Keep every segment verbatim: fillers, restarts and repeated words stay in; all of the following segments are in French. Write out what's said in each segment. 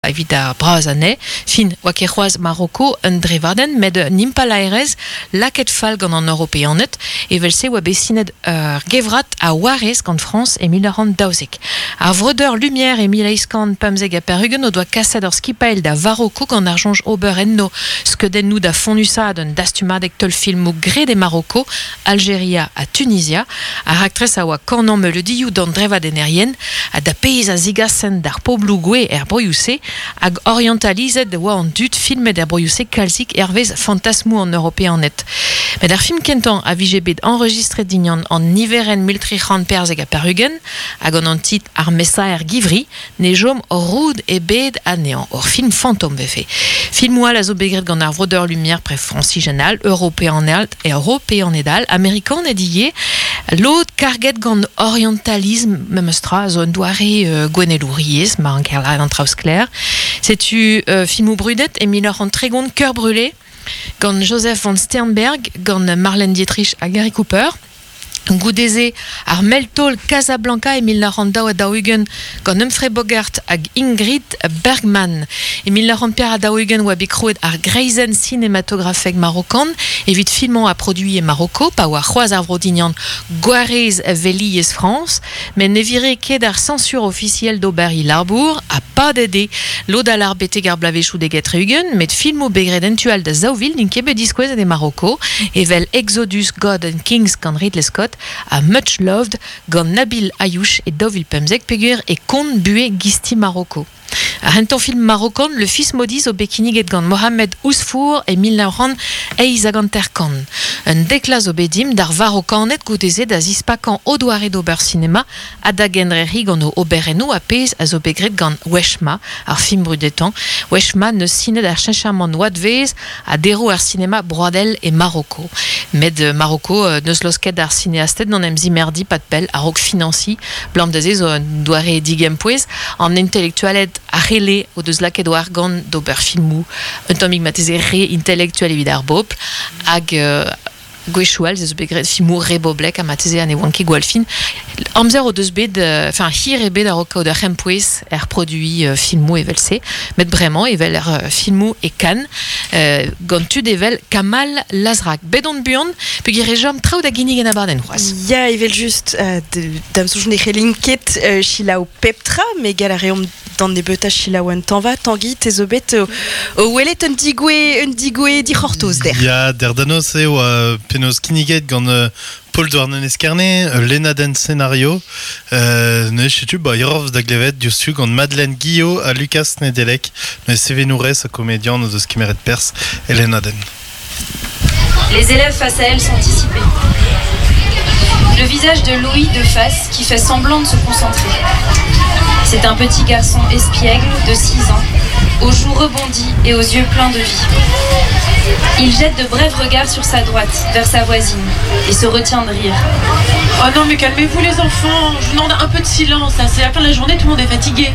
evita brazane, fin wakeroaz Marocco un drevaden, med nimpa laerez laket fall gant an européanet, e vel se oa besinet ur gevrat a warez gant France e mil an daouzek. Ar vredeur lumière e mil eiskan pamzeg a perugen o doa kaset ur skipael da Varoko gant ar jonj ober enno skeudenn nou da fonusad un dastumadek tol film o gred e Marocco, Algeria a Tunisia, ar aktres a oa kornan me le diou d'an drevadenerien, a da peiz a zigasen d'ar poblou gwe er broiouse, hag orientalizet de oa an dud filmet er broiouse kalzik hervez fantasmou an européanet. Met ar film kentan a vije bet enregistret dignan an niveren mil tri c'hant perzeg a perugen, hag an an tit ar mesa er givri, ne jom roud e bet a nean. Or film fantôme vefe. Film oal a zo begret gant ar vrodeur lumière pre francigenal, européanal et européanedal, amerikan e die, l'autre karget gant orientalisme memestra zo un doare euh, gwenelouriez, ma an kerla an traus clair. C'est-tu euh, film brudet et miller en tregond Cœur brûlé, gant Joseph von Sternberg, gant Marlène Dietrich a Gary Cooper, goudeze ar meltol Casablanca e mil an daou a daougen gant Humphrey Bogart hag Ingrid Bergman. E mil an piar a daougen oa bekroet ar greizen cinématografeg marokan, evit filmant a produit e Marocco, pa oa c'hoaz ar vrodignan Gwarez veliez France, men ne vire ket ar censure officiel d'Oberhi Larbour, a pa dede lod al ar beteg ar blavechou deget reugen, met film o begret entual da zaouvil din kebe diskouez de Marocco, evel Exodus, God and Kings gant Ridley Scott, a Much Loved gant Nabil Ayouch et Dovil Pemzek pegur et Kont Bue Gisti Marocco. A hentan film marokan, le fils maudit o bekiniget gant Mohamed Ousfour et mil an eiz a gant Terkan. Un deklaz o bedim dar varokanet goudeze da zispakan o doare d'ober cinema a da genreri gant o obereno a pez a zo begret gant Weshma, ar film brudetan. Weshma ne sinet ar chenchaman oadvez a dero ar cinema broadel e Marocco. Med uh, Marocco uh, neus losket ar cineastet nan em zimerdi pat pel a rok financi, blam deze zo doare digem pouez, an intellectualet a rele o deus laket o argan d'ober filmou, un tomig mateze re intellectuel evit ar bop, hag uh, gwechoual, ze zo begret filmou re boblek a mateze ane wanke gwalfin. Amzer o deus bet, enfin, uh, hir e bet a roka o da c'hempouez er produit uh, filmou evel se, met bremañ evel er uh, filmou e kan, uh, gant tud evel Kamal Lazrak. Bedon buan, pe gire jom traoù da ginig en abarden c'hoaz. Ya, evel just, uh, dam souch ne c'helinket uh, chila o peptra, me gal a reom dan de beuta chila oan tanva, tangi, te zo bet o, o welet un digwe, un digwe di c'hortoz der. Ya, der danos eo a penaos kiniget gant uh, Paul Douarnenez Kerne, uh, Lena Den scénario, uh, ne chetu ba yorov da glevet diostu gant Madeleine Guillot a Lucas Nedelec, ne sevenourez a comédian de ce qui mérite Perse, et Lena Den. Les élèves face à elle sont dissipés. Le visage de Louis de face qui fait semblant de se concentrer. C'est un petit garçon espiègle de six ans, aux joues rebondies et aux yeux pleins de vie. Il jette de brefs regards sur sa droite, vers sa voisine, et se retient de rire. Oh non, mais calmez-vous les enfants, je vous demande un peu de silence, hein. C'est la fin de la journée, tout le monde est fatigué.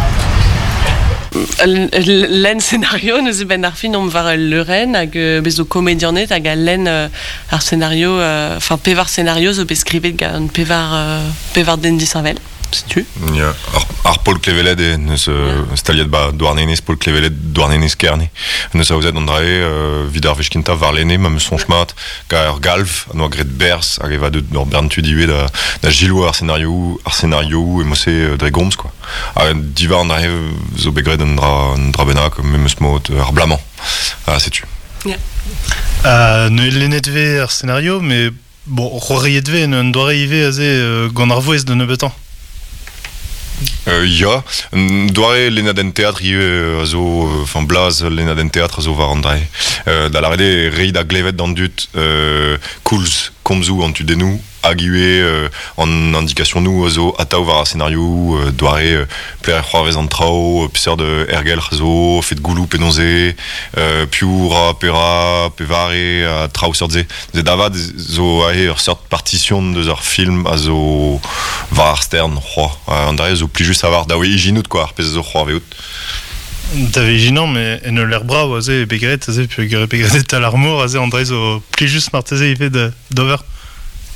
Len scénario nous ben ar film om var leuren hag bezo comédianet hag a len ar scénario, enfin pevar scénario zo beskrivet gant pevar pevar den disavel. Tu? Ja, ar, ar Paul Clevelet e neus uh, staliet ba douarnenez Paul Clevelet douarnenez Kerne. Neus a ouzet an drae uh, vid ar vechkinta var lene ma meus son chmat ka ur galv an oa gret bers hag eva deud ur berntu diwe da, da gilo ar scénario ar scénario e mose uh, dre gomz quoi. A diva an drae zo begret an dra, an dra benak me meus mot uh, ar blaman. Ah, c'est tu. Yeah. Uh, ne lenet ve ar scénario, mais bon, c'hoariet ve ne doare ive aze uh, gant ar voez de nebetan. Euh, ya, doare Lena Den Teatr ie a zo, enfin blaz Lena Den Teatr a zo var an drae. Euh, da la rede reid a glevet dan dut euh, koulz komzou an tu denou, hag ue euh, an indikasyon nou a zo ataou var a scénario euh, doare euh, pler c'hoarvez an trao, piseur de ergel a zo, fet goulou penonze, euh, pioura, pera, pevare, a trao seurt ze. Ze davad zo a e ur seurt partition deus ur film a zo var ar stern c'hoa. An drae zo pli just a var da oe ijinout quoi, ar pez a zo c'hoarveout. T'avais ginant, mais en l'air brave, aze begret, aze puis begret à l'armour, aze André zo pli just marteze ife d'over.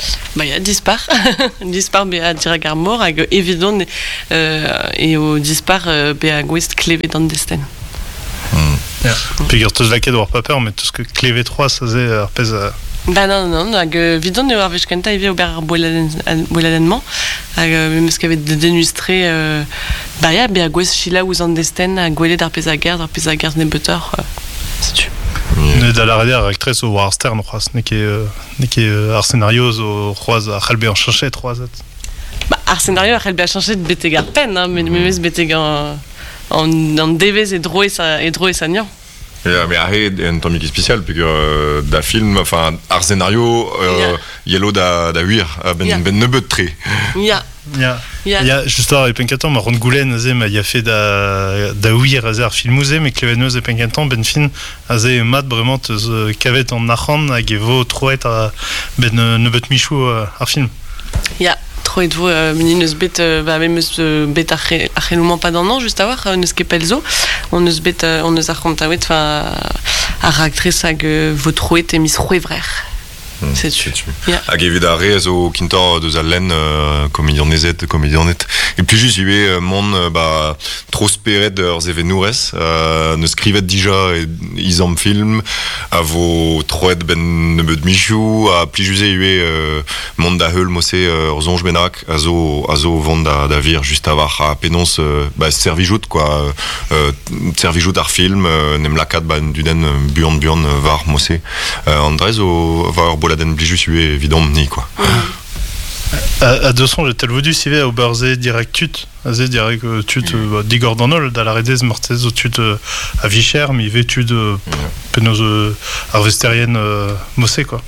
Bah, il y a dispar. dispar, be a diragar mor, hag évident, euh, et au dispar, euh, be a gwest clevé dans desten. Ja. Puis gar teus laket war paper, mais tout ce que Clevé trois, ça faisait ar pez a... Bah non, non, hag vidon eo ar vech kenta eve ober ar boeladenman, hag meus kavet de denustre, euh, bah ya, be a gwest chila ouz an desten, a gwelet ar pez a gerd, ar pez a gerd ne betor, euh, c'est-tu. Ne da la radier ar actrice o war ar stern c'hoaz, ne ket euh, ne ket euh, ar scénarioz o c'hoaz ar c'halbe an chanchet c'hoazet. Bah, ar scénario ar c'halbe a chanchet de beteg ar pen, hein, mais meus beteg an... en, en devez et droit et droit et sagnan. Ja, mais arrêt un temps miki spécial parce que euh, da film enfin ar scénario euh, yeah. Yellow da da huir ben yeah. ben nebeut tre. Ja. Ja. Ja. Ja, juste ar penkatam ma rond goulen aze ma ya fait da da huir aze ar filmouze mais klevenneuse et penkatam ben fin aze mat vraiment te kavet en nachan hag evo troet a ben nebeut michou ar film. Ja. Trop et vous, mini neus bet, bah même neus bet archenouement pas dans an, juste à voir, neus kepelzo, on neus bet, on neus ar kontaouet, enfin, ar actrice hag vo troet e mis roe vrer. C'est tu. Hag evit a re zo kintor deus al len komedianezet, komedianet. Et plus juste, il y a mon bah trop spéret ur zevenourez, ne skrivet dija et izam film, a vo troet ben nebeut michou, a plus juste il y a mon da heul mosse ur zonj benak, a zo a zo vont da da vir juste a var a penons bah servijout quoi, servijout ar film, nem lakat bah duden buan buan var mosse, André zo var boladen blijus il est évident ni quoi. À, à deux cents, j'ai tel voulu si au beurre direct tut, azé direct tut digor danol, dans la redez mortez au tut à Vicher, mais il tut de penos arvestérienne mossé quoi.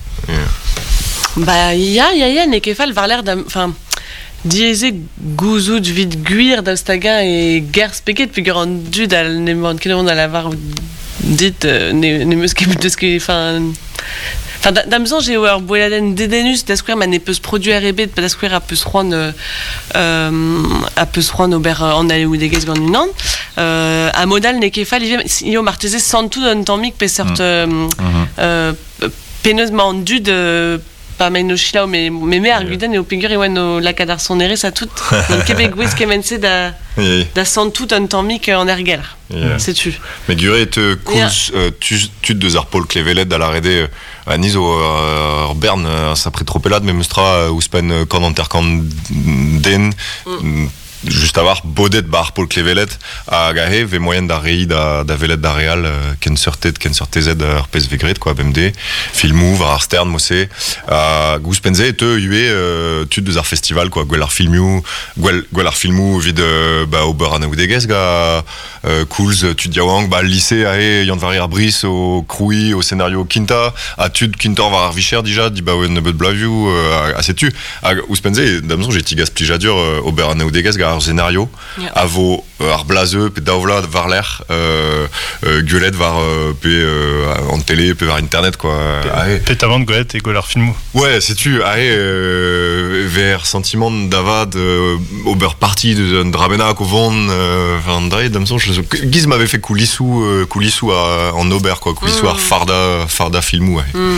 Bah ya ya ya ne kefal var l'air enfin dieze gouzou de vid guir d'alstaga et guerre speket puis rendu dal ne monde qui on a la var dit ne ne me skip de ce qui enfin enfin d'amzan j'ai eu boeladen dedenus d'asquare man ne peut se produire rebet pas d'asquare a peut se rendre euh a peut se rendre ober en aller ou des gaz gant une an euh a modal ne kefal io martese santu d'un tamic pe sorte euh peneusement du de pas mais chila mais mais mais arguden et au pingure et no la cadar son eré ça tout donc québécois kemense da da santu d'un tamic en erger c'est tu mais guré te cool tu tu deux arpol clevelet da la rede à Nice au Berne ça près trop pelade mais mustra ou spen quand intercand den juste avoir bodet bar Paul Clevelet à gahe ve moyen d'arrei da da velet da real ken sortet ken sortezet ar pes vegret quoi B M D filmou var stern mosse à gouspenze te hué tu deux ar festival quoi gwell ar filmou gwell gwell ar filmou vid ba ober an oudegez ga cools tu diawang ba lycée ae yant vari ar bris au crouy au scénario quinta a tu quintor var ar vicher déjà di ba ne bet blaviou a c'est tu à gouspenze damson j'ai tigas plijadur ober an oudegez ga scénario yeah. Avo euh, ar blazeux pe daouvla var l'air euh, euh, gueulet var euh, pe euh, en télé pe var internet quoi pe avant de gueulet et golar filmou ouais c'est tu aé euh, vers sentiment d'avad euh, ober party de dramena ko von enfin euh, damson Giz m'avait fait coulissou euh, coulissou à, en auber quoi coulissou mm. ar farda farda filmou ouais. mm.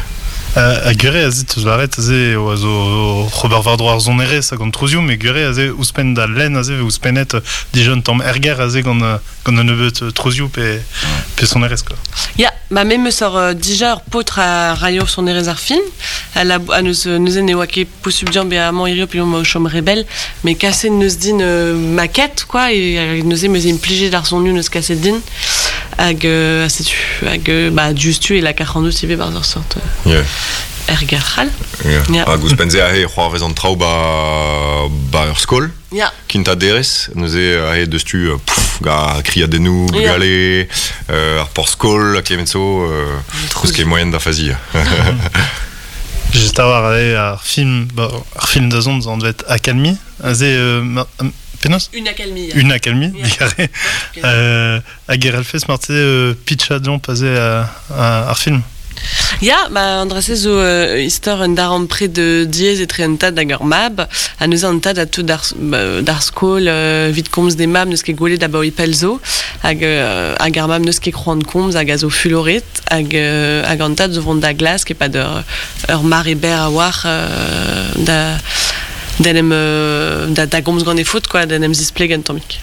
A gure a zit varet a ze oazo Robert Vardroar ar zon ere sa gant trouzioù, mais gure a ze ouspen da len a ze ve ouspenet dijon tam erger a ze gant an nebeut trouzioù pe, pe son erez quoi. Ya, ma me me sor dija ur potre a raio son erez ar film, a, la, a neus, neus en eo ake posubdian be a man irio pe ma o chom rebel, mais kaset neus din euh, maquette quoi, et neus e meus implige d'ar son nu neus kaset din, hag euh, a setu, hag euh, bah justu e la karandou sive bar ar sort. Euh. Yeah. Erger c'hall. Ja. A gouspenze ahe c'hoarvez an trao ba ba ur skol. Ja. Kinta derez, neuze ahe deus tu pouf ga kriadenou, gale, euh, ar por skol, a klemenso, euh, eus ket moyen da fazi. Just a war ahe ar film, ba, ar film da zont zan devet akalmi, a ze euh, penos Une accalmie. Une accalmie, yeah. Digaré. Euh, a gerel fes marteze euh, pitcha dion paze a, a, ar film. Ya, ma andrase zo uh, istor un dar an pre de diez etre un tad hag ur mab, a neus an tad a tout dar, uh, dar skol, uh, vid komz de mab neus ket gole da bao ipel zo, hag euh, hag ar mam neus ket kroan komz hag a zo fuloret hag euh, hag an tad zo vont da glas ket pa d'ur ur mare ber a war euh, da d'enem euh, da, da gomz gant e foot quoi d'enem zispleg an tammik.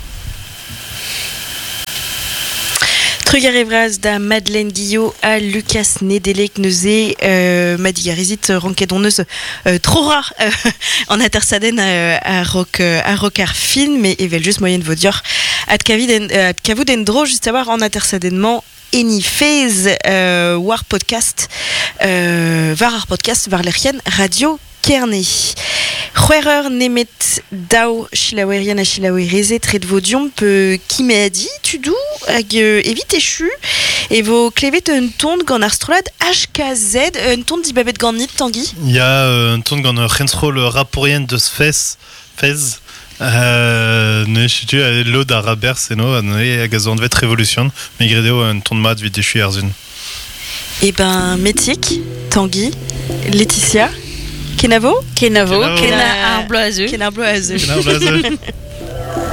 Trugar evraz da Madeleine Guillot à Lucas Nedelek neuze euh, madigarizit ranket on neus euh, trop rare euh, en intersaden à, à rock euh, à rock ar film mais evel juste moyen de vous dire at kaviden at kavouden dro juste avoir en intersadennement eni fez euh, war podcast euh, var ar podcast var lerien radio Kearney. C'hwereur nemet daou chilaouerian a chilaouereze tret vodion pe kimedi tudou hag euh, evit echu et vo klevet un tond gant ar strolad H K Z un tond dibabet gant nit Tanguy. Il y a euh, un ton gant ur c'hensro le raporien de Fez Fez euh, ne chitu a lo da raber seno ne hag a zo an vet révolution mais gredeo un ton mat vit echu erzun. Et ben métique Tanguy Laetitia Kenavo Kenavo, Kenavo. Kena ar bloazeu. Ken ar bloazeu. Ken ar bloazeu.